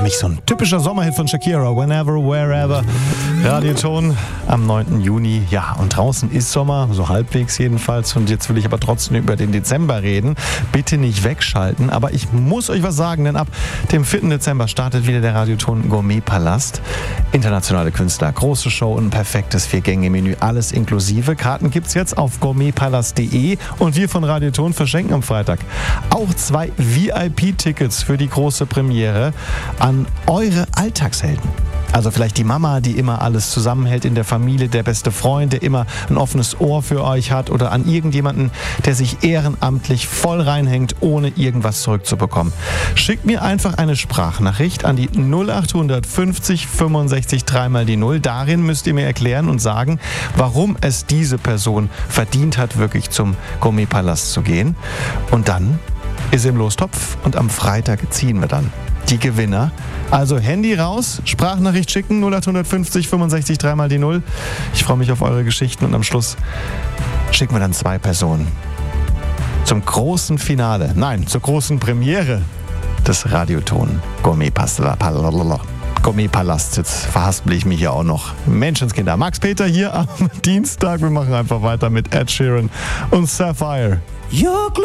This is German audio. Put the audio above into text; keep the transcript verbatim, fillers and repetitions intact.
mich so ein typischer Sommerhit von Shakira. Whenever, wherever. Radioton am neunten Juni. Ja, und draußen ist Sommer, so halbwegs jedenfalls. Und jetzt will ich aber trotzdem über den Dezember reden. Bitte nicht wegschalten. Aber ich muss euch was sagen, denn ab dem vierten Dezember startet wieder der Radioton Gourmet-Palast. Internationale Künstler, große Show und ein perfektes Vier-Gänge-Menü. Alles inklusive. Karten gibt's jetzt auf gourmetpalast punkt de. Und wir von Radioton verschenken am Freitag auch zwei V I P-Tickets für die große Premiere an eure Alltagshelden. Also vielleicht die Mama, die immer alles zusammenhält in der Familie, der beste Freund, der immer ein offenes Ohr für euch hat, oder an irgendjemanden, der sich ehrenamtlich voll reinhängt, ohne irgendwas zurückzubekommen. Schickt mir einfach eine Sprachnachricht an die null acht fünfzig fünfundsechzig dreimal die null. Darin müsst ihr mir erklären und sagen, warum es diese Person verdient hat, wirklich zum Gourmet-Palast zu gehen. Und dann ist im Lostopf und am Freitag ziehen wir dann die Gewinner. Also Handy raus, Sprachnachricht schicken, null acht fünfzig fünfundsechzig dreimal die null. Ich freue mich auf eure Geschichten und am Schluss schicken wir dann zwei Personen zum großen Finale, nein, zur großen Premiere des Radioton Gourmet-Palast. Gourmet-Palast, jetzt verhaspel ich mich hier auch noch. Menschenskinder. Max Peter hier am Dienstag. Wir machen einfach weiter mit Ed Sheeran und Sapphire.